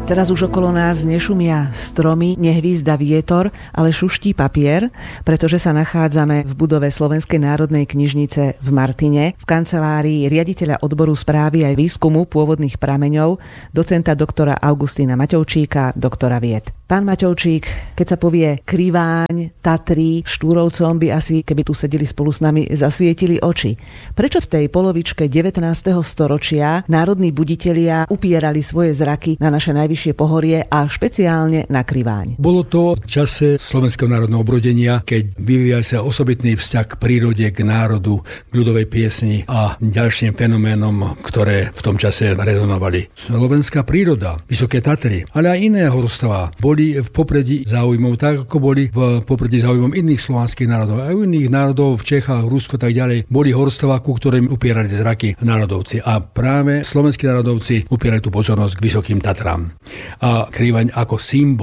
Teraz už okolo nás nešumia stromy, nehvízda vietor, ale šuští papier, pretože sa nachádzame v budove Slovenskej národnej knižnice v Martine, v kancelárii riaditeľa odboru správy aj výskumu pôvodných prameňov, docenta doktora Augustína Maťovčíka, doktora vied. Pán Maťovčík, keď sa povie Kriváň, Tatry, Štúrovcom by asi, keby tu sedeli spolu s nami, zasvietili oči. Prečo v tej polovičke 19. storočia národní buditelia upierali svoje zraky na naše najvyššie pohorie a špeciálne na Kriváň? Bolo to v čase Slovenského národného obrodenia, keď vyvíjal sa osobitný vzťah k prírode, k národu, k ľudovej piesni a ďalším fenoménom, ktoré v tom čase rezonovali. Slovenská príroda, Vysoké Tatry, ale aj iné horstvá boli v popredí záujmov, tak ako boli v popredí záujmov iných slovanských národov. Aj u iných národov v Čechách, Rusko tak ďalej boli horstvá, ku ktorým upierali zraky národovci. A práve slovenskí národovci upierali tú pozornosť k Vysokým Tatrám. A Krivaň ako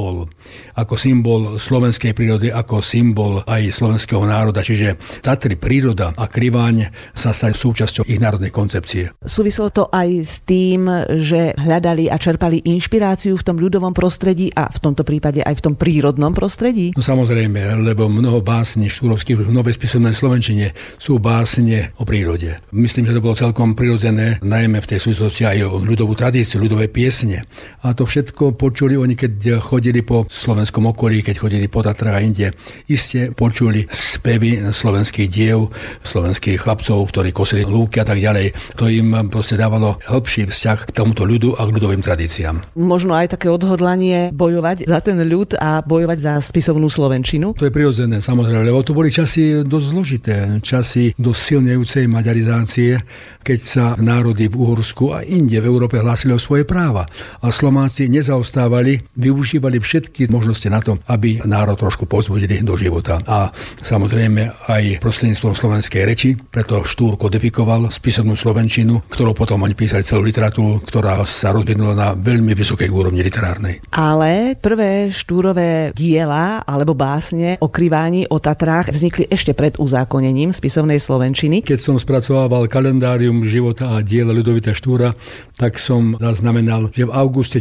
symbol slovenskej prírody, ako symbol aj slovenského národa. Čiže Tatry, príroda a Krivaň sa stali súčasťou ich národnej koncepcie. Súvislo to aj s tým, že hľadali a čerpali inšpiráciu v tom ľudovom prostredí a v tomto prípade aj v tom prírodnom prostredí? No samozrejme, lebo mnoho básní štúrovských v novej spisovnej slovenčine sú básne o prírode. Myslím, že to bolo celkom prirodzené, najmä v tej súvislosti aj o ľudovú tradíciu, ľudové piesne. A to všetko počuli oni, keď chodili po slovenskom okolí, keď chodili po Tatrách a inde. Iste počuli spevy slovenských diev, slovenských chlapcov, ktorí kosili lúky a tak ďalej. To im proste dávalo hĺbší vzťah k tomuto ľudu a k ľudovým tradíciám. Možno aj také odhodlanie bojovať za ten ľud a bojovať za spisovnú slovenčinu? To je prirodzené, samozrejme, lebo to boli časy dosť zložité, časy dosť silnejúcej maďarizácie, keď sa národy v Uhorsku a inde v Európe hlásili o svoje práva. A Slováci nezaostávali, využívali všetky možnosti na to, aby národ trošku povzbudili do života. A samozrejme aj prostredníctvom slovenskej reči, preto Štúr kodifikoval spisovnú slovenčinu, ktorou potom oni písali celú literatúru, ktorá sa rozvinula na veľmi vysokej úrovni literárnej. Ale prvé Štúrové diela alebo básne o Kriváni, o Tatrách vznikli ešte pred uzákonením spisovnej slovenčiny. Keď som spracovával kalendárium života a diela Ľudovita Štúra, tak som zaznamenal, že v auguste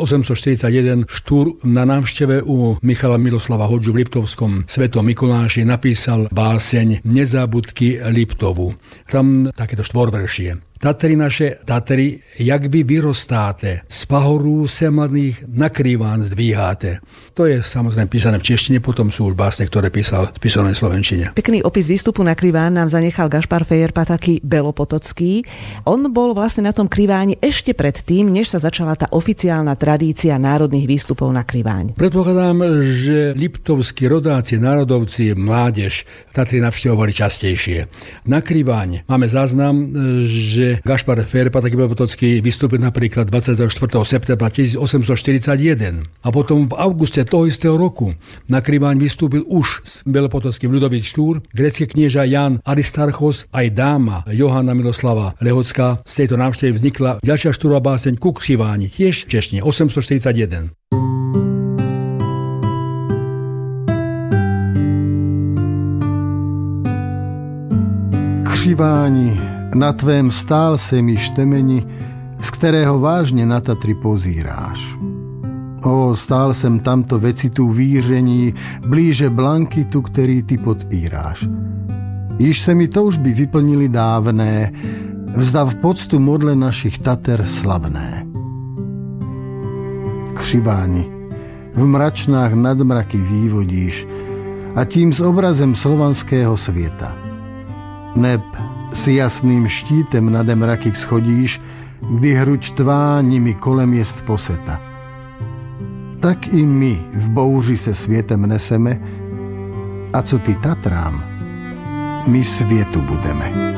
1841 Štúr na návšteve u Michala Miloslava Hodžu v Liptovskom Svetom Mikuláši napísal báseň Nezábudky Liptovu. Tam takéto štvorveršie. Tatry naše, Tatry, jak vy vyrostáte, z pahorů se mladých na Kriváň zdvíháte. To je samozrejme písané v češtine, potom sú už básne, ktoré písal v písanej slovenčine. Pekný opis výstupu na Kriváň nám zanechal Gašpar Fejerpataký Belopotocký. On bol vlastne na tom Kriváni ešte predtým, než sa začala tá oficiálna tradícia národných výstupov na Kriváň. Predpokladám, že liptovskí rodáci, národovci, mládež Tatry navštevovali častejšie. Na Kriváň máme záznam, že Gašpar Fejerpataký Belopotocký vystúpil napríklad 24. septembra 1841 a potom v auguste toho istého roku na Kriváň vystúpil už s belopotockým Ľudovít Štúr, grécky knieža Jan Aristarchos aj dáma Johana Miloslava Lehocká. Z tejto návštevy vznikla ďalšia Štúrová báseň Ku Kriváni, tiež v češtine 841. Kriváni, na tvém stál se mi štemeni, z kterého vážně na Tatry pozíráš. Stál jsem tamto vecitu víření, blíže blankitu, který ty podpíráš. Již se mi toužby vyplnili dávné, vzdav poctu modle našich Tater slavné. Kriváni, v mračnách nadmraky vývodíš a tím s obrazem slovanského světa. Neb s jasným štítem nade mraky vzchodíš, kdy hruď tvá nimi kolem jest poseta. Tak i my v bouři se světem neseme, a co ty Tatrám, my světu budeme.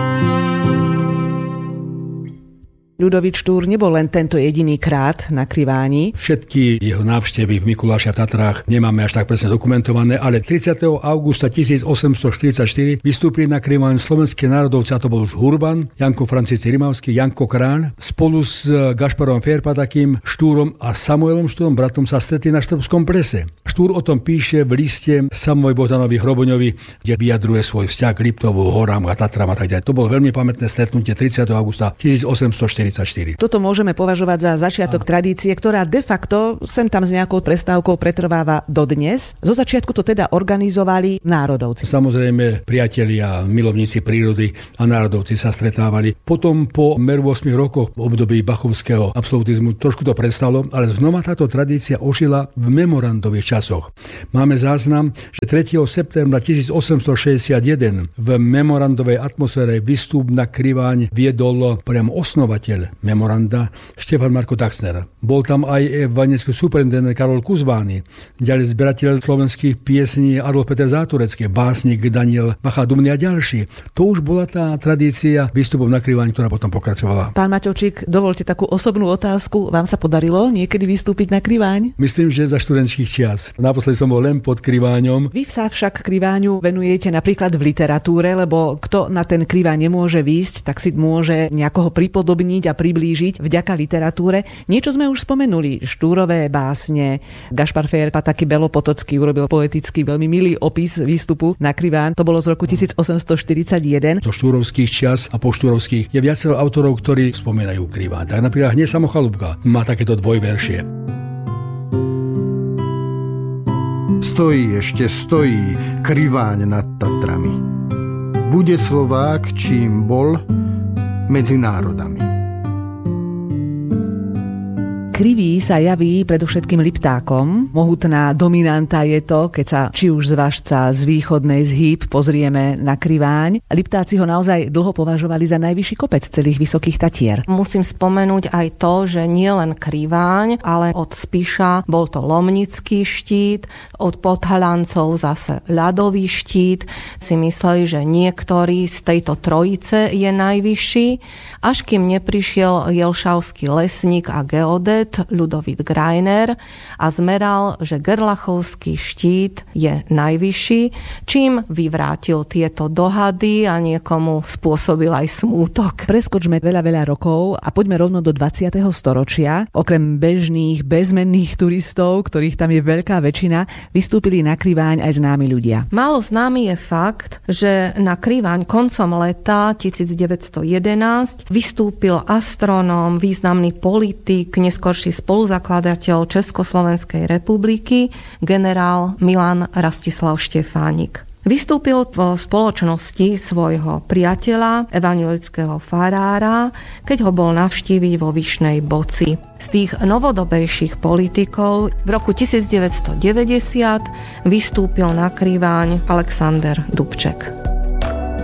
Ľudovít Štúr nebol len tento jediný krát na Kriváni. Všetky jeho návštevy v Mikuláši a Tatrách nemáme až tak presne dokumentované, ale 30. augusta 1844 vystúpili na Kriváň slovenské národovci, a to bol už Hurban, Janko František Rimavský, Janko Kráľ. Spolu s Gašparom Fejerpatakým Štúrom a Samuelom Štúrom, bratom, sa stretli na Štrbskom plese. Štúr o tom píše v liste Samovi Bohdanovi Hroboňovi, kde vyjadruje svoj vzťah k Liptovu, horám a Tatram a tak ďalej. To bolo veľmi pamätné stretnutie 30. augusta 1844. 1944. Toto môžeme považovať za začiatok tradície, ktorá de facto sem tam s nejakou prestávkou pretrváva dodnes. Zo začiatku to teda organizovali národovci. Samozrejme, priatelia, milovníci prírody a národovci sa stretávali. Potom po 8 rokoch v období bachovského absolutizmu trošku to prestalo, ale znova táto tradícia ožila v memorandových časoch. Máme záznam, že 3. septembra 1861 v memorandovej atmosfére výstup na Kriváň viedol priamo osnovateľ memoranda Štefan Marko Taxner. Bol tam aj vanecký superintendent Karol Kuzbány, ďalej zberateľ slovenských piesní Adolf Peter Záturecký, básnik Daniel Machadumny a ďalší. To už bola tá tradícia výstupov na Kriváň, ktorá potom pokračovala. Pán Maťovčík, dovolte takú osobnú otázku. Vám sa podarilo niekedy vystúpiť na Kriváň? Myslím, že za študentských čias. Naposledy som bol len pod Kriváňom. Vy sa však Kriváňu venujete napríklad v literatúre, lebo kto na ten Kriváň nemôže výjsť, tak si môže nejakoho pripodobniť a priblížiť vďaka literatúre. Niečo sme už spomenuli, Štúrové básne. Gašpar Fér Pataky Belopotocký urobil poetický veľmi milý opis výstupu na Kriváň. To bolo z roku 1841. Zo štúrovských čias a po štúrovských je viacero autorov, ktorí spomínajú Kriváň. Tak napríklad Hneď Samochalúbka má takéto dvojveršie. Stojí, ešte stojí Kriváň nad Tatrami. Bude Slovák, čím bol, medzi národami. Krivý sa javí predovšetkým Liptákom. Mohutná dominanta je to, keď sa či už z Važca, z východnej, z Hýb pozrieme na Kriváň. Liptáci ho naozaj dlho považovali za najvyšší kopec celých Vysokých Tatier. Musím spomenúť aj to, že nie len Kriváň, ale od Spiša bol to Lomnický štít, od Podhalancov zase ľadový štít. Si mysleli, že niektorý z tejto trojice je najvyšší, až kým neprišiel jelšavský lesník a geodet Ľudovít Greiner a zmeral, že Gerlachovský štít je najvyšší, čím vyvrátil tieto dohady a niekomu spôsobil aj smútok. Preskočme veľa rokov a poďme rovno do 20. storočia. Okrem bežných, bezmenných turistov, ktorých tam je veľká väčšina, vystúpili na Kriváň aj známi ľudia. Málo známy je fakt, že na Kriváň koncom leta 1911 vystúpil astronóm, významný politik, neskôrší spoluzakladateľ Československej republiky, generál Milan Rastislav Štefánik. Vystúpil v spoločnosti svojho priateľa, evanjelického farára, keď ho bol navštíviť vo Vyšnej Boci. Z tých novodobejších politikov v roku 1990 vystúpil na Kriváň Alexander Dubček.